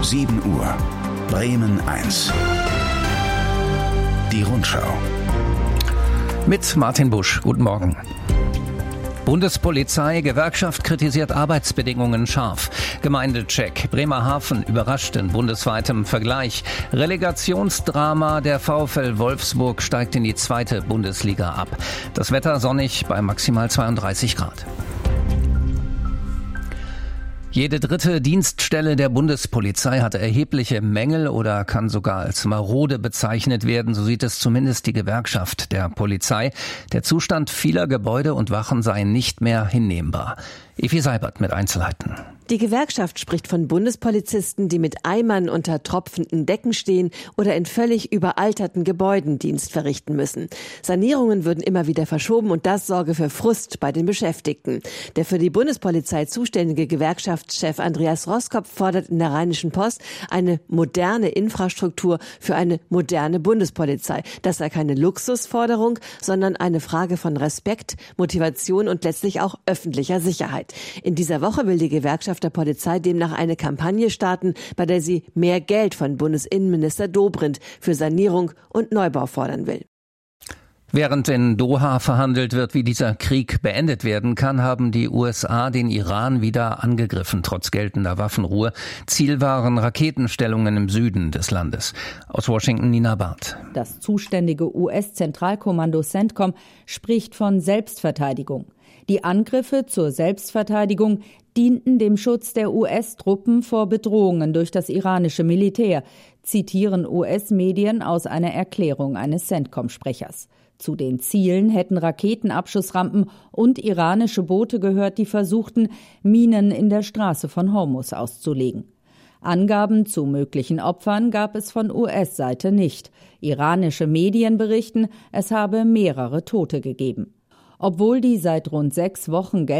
7 Uhr. Bremen 1. Die Rundschau. Mit Martin Busch. Guten Morgen. Bundespolizei, Gewerkschaft kritisiert Arbeitsbedingungen scharf. Gemeindecheck, Bremerhaven überrascht in bundesweitem Vergleich. Relegationsdrama, der VfL Wolfsburg steigt in die 2. Bundesliga ab. Das Wetter sonnig bei maximal 32 Grad. Jede 3. Dienststelle der Bundespolizei hat erhebliche Mängel oder kann sogar als marode bezeichnet werden, so sieht es zumindest die Gewerkschaft der Polizei. Der Zustand vieler Gebäude und Wachen sei nicht mehr hinnehmbar. Evi Seibert mit Einzelheiten. Die Gewerkschaft spricht von Bundespolizisten, die mit Eimern unter tropfenden Decken stehen oder in völlig überalterten Gebäuden Dienst verrichten müssen. Sanierungen würden immer wieder verschoben und das sorge für Frust bei den Beschäftigten. Der für die Bundespolizei zuständige Gewerkschaftschef Andreas Roskopf fordert in der Rheinischen Post eine moderne Infrastruktur für eine moderne Bundespolizei. Das sei keine Luxusforderung, sondern eine Frage von Respekt, Motivation und letztlich auch öffentlicher Sicherheit. In dieser Woche will die Gewerkschaft der Polizei demnach eine Kampagne starten, bei der sie mehr Geld von Bundesinnenminister Dobrindt für Sanierung und Neubau fordern will. Während in Doha verhandelt wird, wie dieser Krieg beendet werden kann, haben die USA den Iran wieder angegriffen, trotz geltender Waffenruhe. Ziel waren Raketenstellungen im Süden des Landes. Aus Washington Nina Barth. Das zuständige US-Zentralkommando CENTCOM spricht von Selbstverteidigung. Die Angriffe zur Selbstverteidigung dienten dem Schutz der US-Truppen vor Bedrohungen durch das iranische Militär, zitieren US-Medien aus einer Erklärung eines CENTCOM-Sprechers. Zu den Zielen hätten Raketenabschussrampen und iranische Boote gehört, die versuchten, Minen in der Straße von Hormuz auszulegen. Angaben zu möglichen Opfern gab es von US-Seite nicht. Iranische Medien berichten, es habe mehrere Tote gegeben. Obwohl die seit rund 6 Wochen